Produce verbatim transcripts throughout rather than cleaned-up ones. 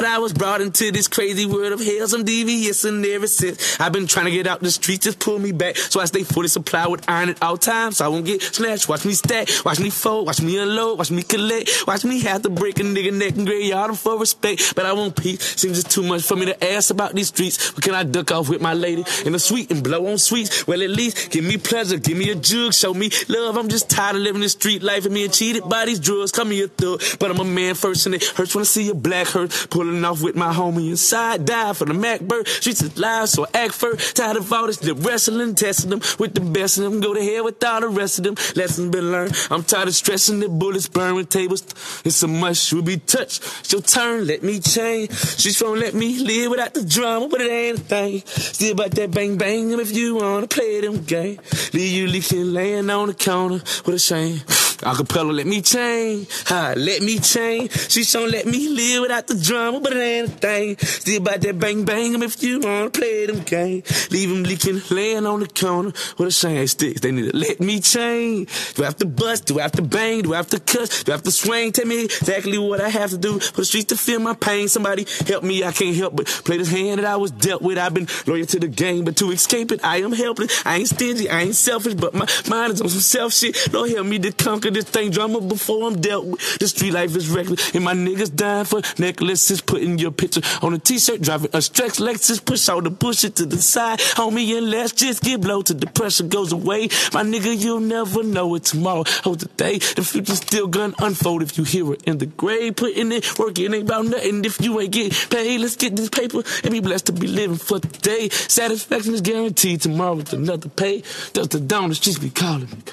I was brought into this crazy world of hell, some devious and ever since. I've been trying to get out the streets, just pull me back. So I stay fully supplied with iron at all times, so I won't get snatched. Watch me stack, watch me fold, watch me unload, watch me collect. Watch me have to break a nigga neck and graveyard for respect. But I won't peace, seems just too much for me to ask about these streets. But can I duck off with my lady in the suite and blow on sweets? Well, at least give me pleasure, give me a jug, show me love. I'm just tired of living this street life and being cheated by these drugs. Call me a thug, but I'm a man first, and it hurts when I see a black hurt. Pulling off with my homie inside, die for the Mac bird. Streets is live, so I act first. Tired of all this, the wrestling, testing them with the best of them. Go to hell with all the rest of them. Lessons been learned. I'm tired of stressing the bullets, burning tables. It's a must, you'll be touched. It's your turn, let me change. She's won't let me live without the drama, but it ain't a thing. Still about that bang bang, if you wanna play them game. Leave you leaking, laying on the corner, what a shame. Acapella, let me change, ha, let me change. She don't let me live without the drama, but it ain't a thing. Still about that bang bang, if you wanna play them game. Leave them leaking, laying on the corner, what a shame. Hey, sticks, they need to let me change. Do I have to bust, do I have to bang, do I have to cuss, do I have to swing? Tell me exactly what I have to do for the streets to feel my pain. Somebody help me, I can't help but play this hand that I was dealt with. I've been loyal to the game, but to escape it, I am helpless. I ain't stingy, I ain't selfish, but my mind is on some self shit. Lord help me to conquer this thing drama before I'm dealt with. The street life is reckless, and my niggas dying for necklaces. Putting your picture on a t-shirt, driving a Strex Lexus. Push all the bullshit to the side, homie, and let's just get blow till the pressure goes away. My nigga, you'll never know it tomorrow or today. The future's still gonna unfold if you hear it in the grave. Putting in work, it ain't about nothing if you ain't getting paid. Let's get this paper and be blessed to be living for today. Satisfaction is guaranteed, tomorrow's another pay. Does the dawn, the streets be calling me.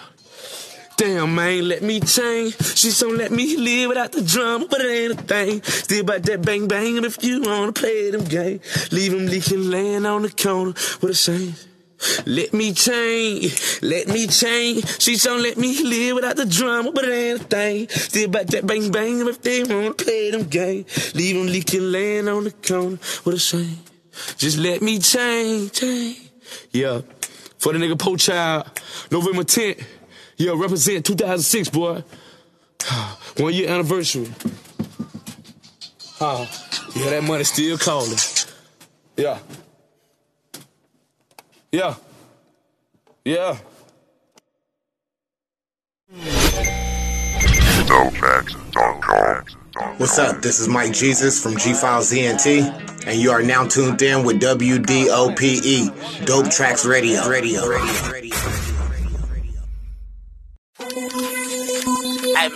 Damn, man, let me change. She don't let me live without the drama, but it ain't a thing. Still about that bang bang, and if you wanna play them game, leave them leaking, laying on the corner, what a shame. Let me change, let me change. She don't let me live without the drama, but it ain't a thing. Still about that bang bang, and if they wanna play them game, leave them leaking, laying on the corner, what a shame. Just let me change, change. Yeah, for the nigga Po Child, November tenth. Yeah, represent two thousand six, boy. One year anniversary. Uh, yeah, that money still calling. Yeah. Yeah. Yeah. dope tracks dot com. What's up? This is Mike Jesus from G-Files E N T, and you are now tuned in with W D O P E, Dope Tracks Radio. Radio. Radio. Radio. Radio.